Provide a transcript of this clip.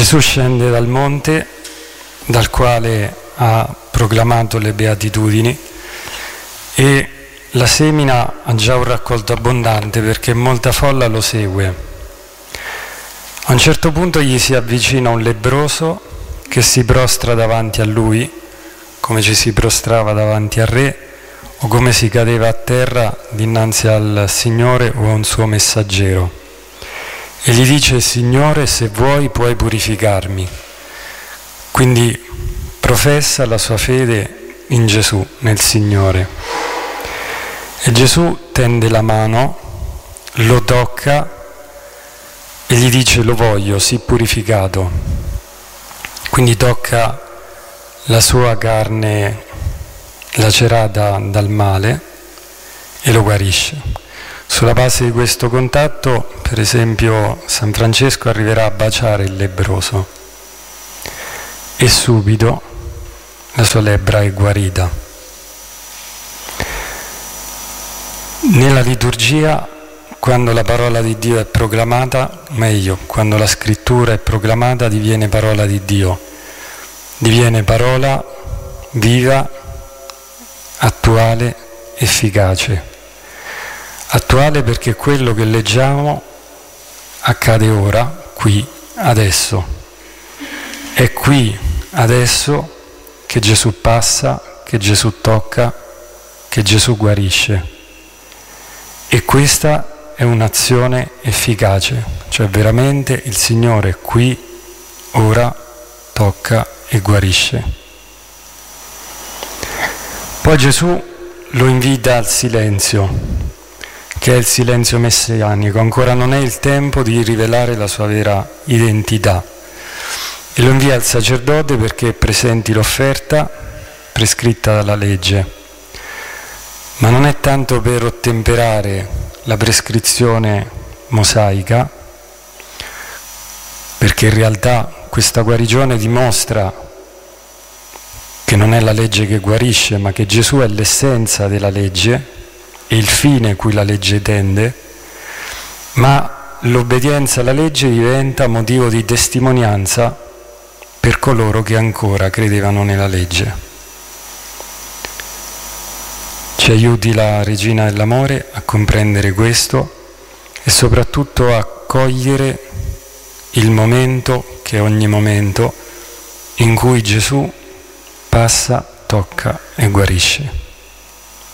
Gesù scende dal monte dal quale ha proclamato le beatitudini e la semina ha già un raccolto abbondante perché molta folla lo segue. A un certo punto gli si avvicina un lebbroso che si prostra davanti a lui, come ci si prostrava davanti al re o come si cadeva a terra dinanzi al Signore o a un suo messaggero. E gli dice: Signore, se vuoi puoi purificarmi. Quindi professa la sua fede in Gesù, nel Signore. E Gesù tende la mano, lo tocca e gli dice: lo voglio, sii purificato. Quindi tocca la sua carne lacerata dal male e lo guarisce. Sulla base di questo contatto, per esempio, San Francesco arriverà a baciare il lebbroso e subito la sua lebbra è guarita. Nella liturgia, quando la parola di Dio è proclamata, meglio, quando la scrittura è proclamata, diviene parola di Dio, diviene parola viva, attuale, efficace. Attuale perché quello che leggiamo accade ora, qui, adesso. È qui, adesso, che Gesù passa, che Gesù tocca, che Gesù guarisce. E questa è un'azione efficace, cioè veramente il Signore qui, ora, tocca e guarisce. Poi Gesù lo invita al silenzio, che è il silenzio messianico. Ancora non è il tempo di rivelare la sua vera identità. E lo invia al sacerdote perché presenti l'offerta prescritta dalla legge. Ma non è tanto per ottemperare la prescrizione mosaica, perché in realtà questa guarigione dimostra che non è la legge che guarisce, ma che Gesù è l'essenza della legge e il fine cui la legge tende, ma l'obbedienza alla legge diventa motivo di testimonianza per coloro che ancora credevano nella legge. Ci aiuti la Regina dell'Amore a comprendere questo e soprattutto a cogliere il momento, che è ogni momento, in cui Gesù passa, tocca e guarisce.